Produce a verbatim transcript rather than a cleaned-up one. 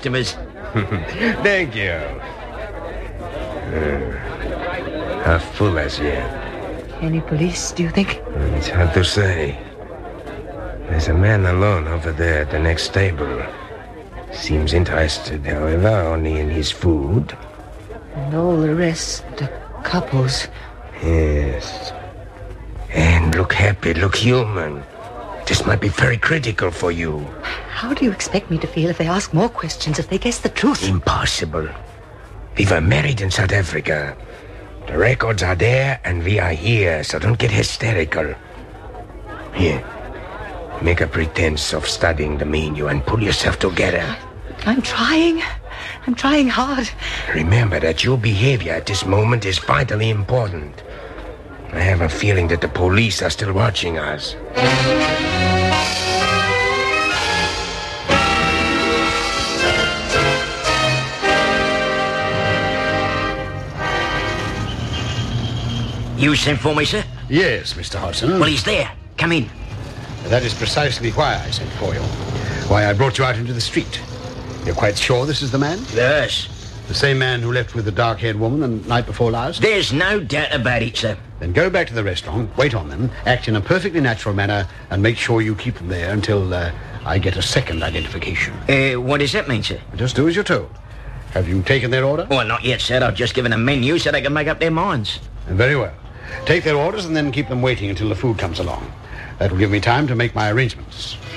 customers. Thank you. Uh, half full as yet. Any police, do you think? It's hard to say. There's a man alone over there at the next stable. Seems interested, however, only in his food. And all the rest are couples. Yes. And look happy, look human. This might be very critical for you. How do you expect me to feel if they ask more questions, if they guess the truth? Impossible. We were married in South Africa. The records are there and we are here, so don't get hysterical. Here. Make a pretense of studying the menu and pull yourself together. I'm trying. I'm trying hard. Remember that your behavior at this moment is vitally important. I have a feeling that the police are still watching us. You sent for me, sir? Yes, Mister Hodson. Well, he's there. Come in. That is precisely why I sent for you. Why I brought you out into the street. You're quite sure this is the man? Yes. The same man who left with the dark-haired woman the night before last? There's no doubt about it, sir. Then go back to the restaurant, wait on them, act in a perfectly natural manner, and make sure you keep them there until uh, I get a second identification. Uh, what does that mean, sir? Just do as you're told. Have you taken their order? Well, not yet, sir. I've just given them menu so they can make up their minds. Very well. Take their orders and then keep them waiting until the food comes along. That will give me time to make my arrangements.